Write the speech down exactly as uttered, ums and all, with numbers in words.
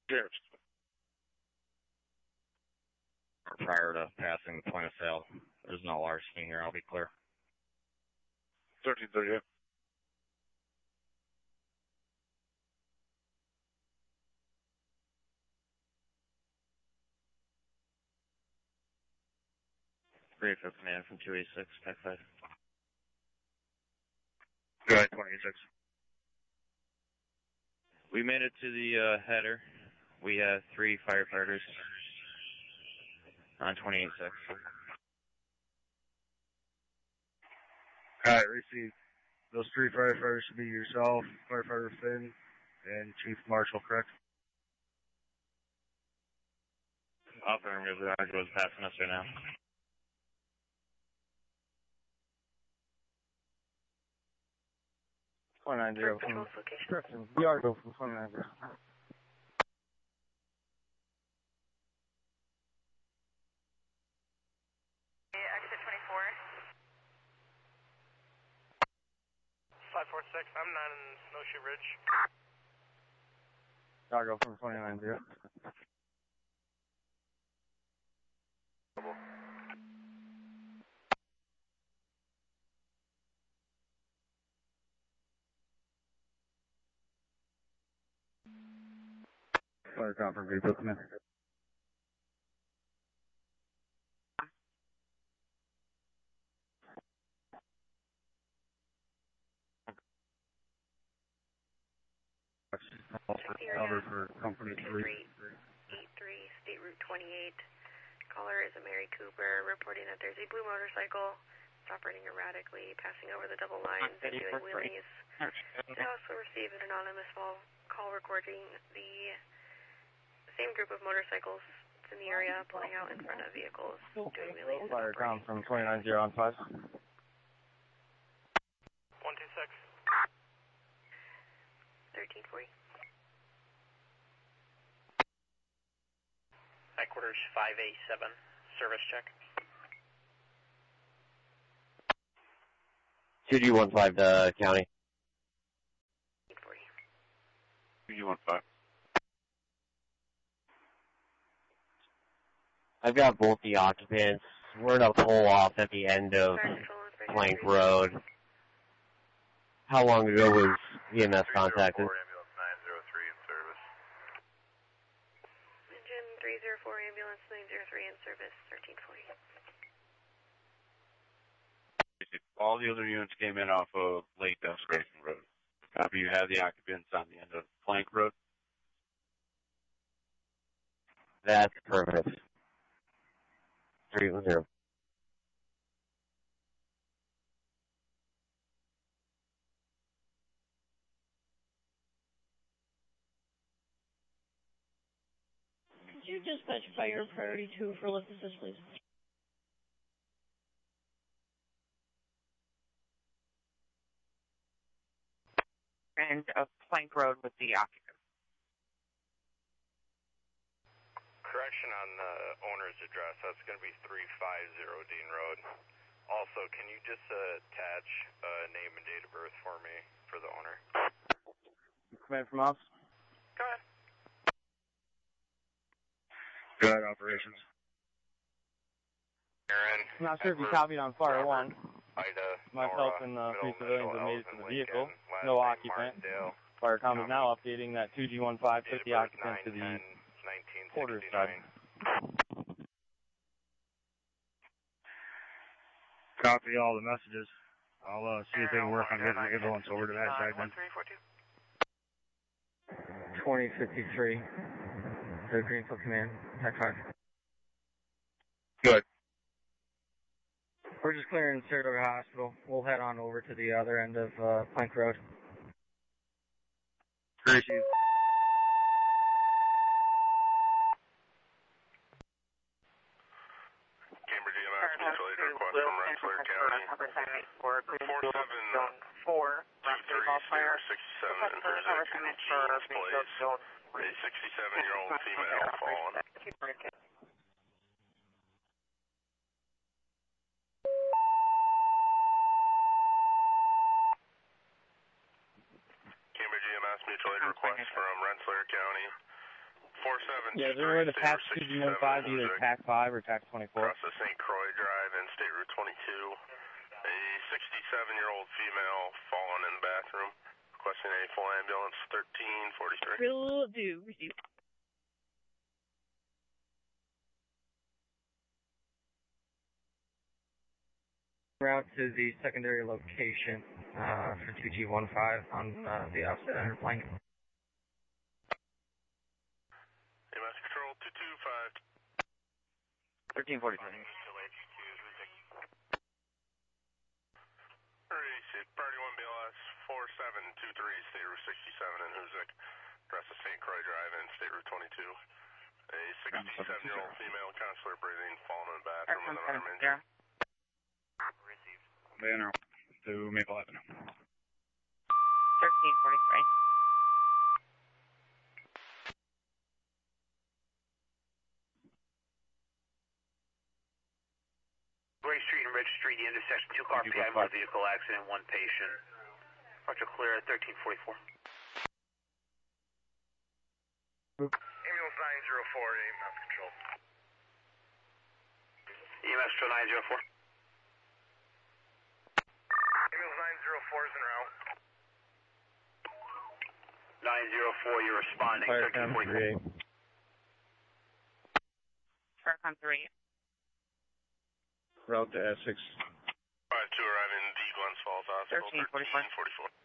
Yes. Prior to passing the point of sale, there's no larceny here, I'll be clear. thirteen thirty-eight. Great for command from two eighty-six, Pac five. Go ahead, twenty eighty-six. We made it to the uh, header. We have three firefighters on twenty eighty-six. Alright, receive. Those three firefighters should be yourself, Firefighter Finn, and Chief Marshall, correct? Affirmative, the Argo is passing us right now. twenty nine zero from correction. The Argo from twenty nine zero. Exit twenty-four. five four six, I'm not in Snowshoe Ridge. Argo from twenty nine zero. Fire conference, vehicle command. Cover for company three. eight three, State Route twenty-eight. Caller is a Mary Cooper reporting that there's a blue motorcycle. It's operating erratically, passing over the double lines and doing wheelies. They also received an anonymous call recording the same group of motorcycles in the area pulling out in front of vehicles, doing wheelies. Fire com from twenty nine zero on five. one two six. thirteen forty. Headquarters five eight seven, service check. two G one five to county. two G one five. I've got both the occupants. We're gonna pull off at the end of Plank Road. How long ago was E M S contacted? Ambulance nine zero three in service. Engine three zero four, ambulance nine zero three in service, thirteen forty. All the other units came in off of Lake Desperation Road. Copy, you have the occupants on the end of Plank Road. That's perfect. three one zero. Could you dispatch fire priority two for lift assist, please? End of Plank Road with the occupant. Correction on the owner's address, that's going to be three five zero Dean Road. Also, can you just uh, attach uh, name and date of birth for me for the owner? Command from ops. Go ahead. Go ahead, operations. Aaron. I'm not sure if you copied on fire Robert, one. Ida, Myself Nora, and the three middle civilians initial have made it L's to the in vehicle. Lincoln, No last name occupant. Martindale. Firecom is now updating that two G one five, took the occupant to the quarter side. Copy all the messages. I'll uh, see if they can work on getting the ambulance over to that side then. twenty fifty-three. The Greenfield Command, Tech five. Good. We're just clearing Saratoga Hospital. We'll head on over to the other end of uh, Plank Road. Appreciate it. Cambridge E M S, mutual aid request from Rensselaer County. four seven two three zero six seven in Pursuit, Jeans Place. A sixty-seven-year-old female fallen. Cambridge E M S, mutual aid request from Rensselaer County. four seven. Yeah, is there a way to pass two G one five either TAC five or TAC twenty-four? Across the Saint Croix Drive and State Route twenty-two. A sixty-seven-year-old female fallen in the bathroom. Requesting a full ambulance, thirteen forty-three. Will do. Receive. Route to the secondary location uh, for two G one five on uh, the opposite end of Plank. A M S Control two two five. thirteen forty-three. Priority one B L S four seven two three, State Route sixty-seven in Hoosick. Address of Saint Croix Drive and State Route twenty-two. A sixty-seven-year-old female consular breathing, fallen in the bathroom with an arm injury. Leonardo to Maple Avenue. thirteen forty-three. Gray Street and Ridge Street, the intersection, two car P I, motor vehicle accident, one patient. Roger, clear at thirteen forty-four. Ambulance nine zero four, A M S Control. E M S Control nine zero four. Ambulance nine zero four is en route. nine zero four, you're responding, thirteen forty-four. Farrakhan three. Route to Essex. five two arriving D. Glens Falls Hospital, thirteen forty-four. thirteen forty-four.